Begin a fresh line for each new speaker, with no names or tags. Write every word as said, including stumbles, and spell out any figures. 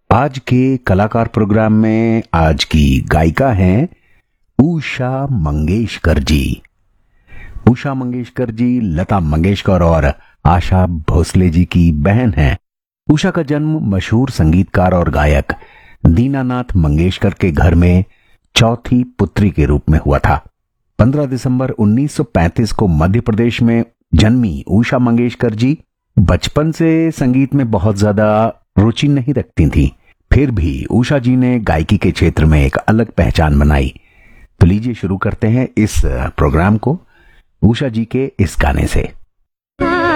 आज के कलाकार प्रोग्राम में आज की गायिका हैं उषा मंगेशकर जी। उषा मंगेशकर जी लता मंगेशकर और आशा भोसले जी की बहन हैं। उषा का जन्म मशहूर संगीतकार और गायक दीनानाथ मंगेशकर के घर में चौथी पुत्री के रूप में हुआ था। पंद्रह दिसंबर उन्नीस सौ पैंतीस को मध्य प्रदेश में जन्मी उषा मंगेशकर जी बचपन से संगीत में बहुत ज्यादा रुचि नहीं रखती थीं। फिर भी उषा जी ने गायकी के क्षेत्र में एक अलग पहचान बनाई। तो लीजिए शुरू करते हैं इस प्रोग्राम को उषा जी के इस गाने से।